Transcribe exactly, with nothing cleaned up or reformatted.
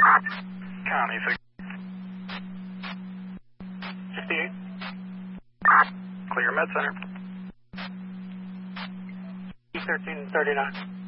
County six. fifty-eight. Clear Med Center. E thirteen thirty-nine.